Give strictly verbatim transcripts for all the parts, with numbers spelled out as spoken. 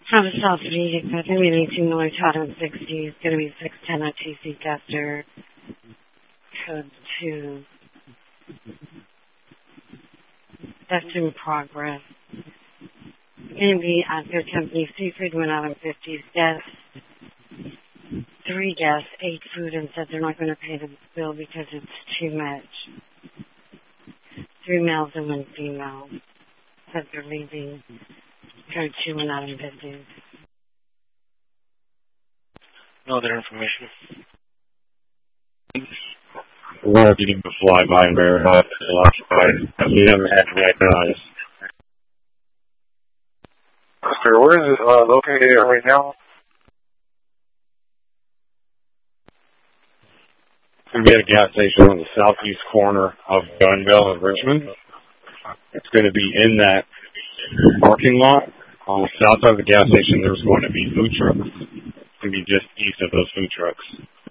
From South Phoenix, that's going to be eighteen Miller Todd sixty. It's going to be six ten at T C Guster. Code two. That's in progress. It's going to be at Good Company Seafood, went out on fifties guests. Three guests ate food and said they're not going to pay the bill because it's too much. Three males and one female said they're leaving. Code two went out on fifties. No other information. We're getting the flyby and verify still occupied. We haven't had to recognize. Sir, where is it uh, located right now? It's going to be at a gas station on the southeast corner of Gunville and Richmond. It's going to be in that parking lot. On the south side of the gas station, there's going to be food trucks. It's going to be just east of those food trucks.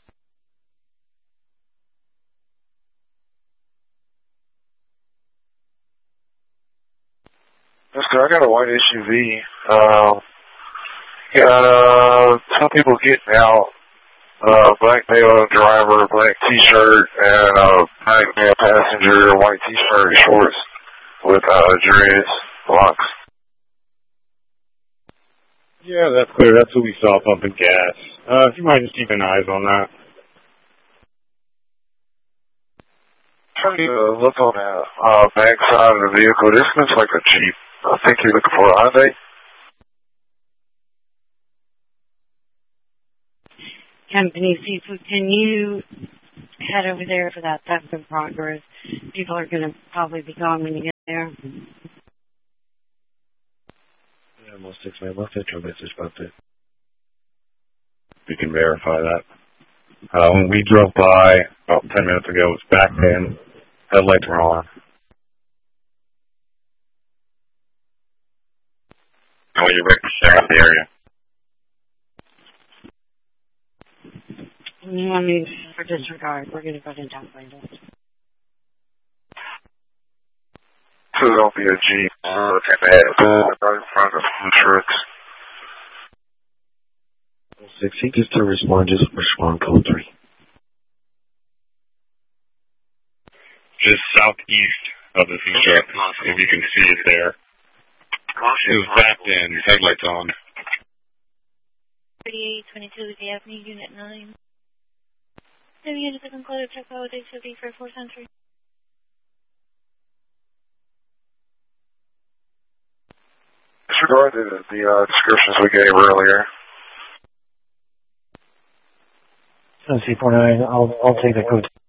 Mister, I got a white S U V. Uh, uh, some people getting out. Uh, black male driver, black T-shirt, and uh, black male passenger, white T-shirt, shorts with uh, dreads, locks. Yeah, that's clear. That's who we saw pumping gas. Uh, if you might just keep an eyes on that. Trying to uh, look on the uh, back side of the vehicle. This looks like a Jeep. I think you're looking for a Hyundai. Company Seafood, can you head over there for that? That's in progress. People are going to probably be gone when you get there. Yeah, almost six man left intro message about that. We can verify that. Uh, when we drove by about ten minutes ago, it was back then. Headlights were on. Oh, you're right to share out the area. I mean, for disregard, we're going to go to downplay this. So don't be a Jeep. Look at that. Right in front of the trucks. Six, he just to respond, just respond code three. Just southeast of the food truck, if you can see it there. It was backed in, headlights on. thirty-eight twenty-two, the Avenue, Unit nine. Seven units have included check out with H O V for four Century. Disregard the, the uh, descriptions we gave earlier. C four nine, I'll, I'll take the code.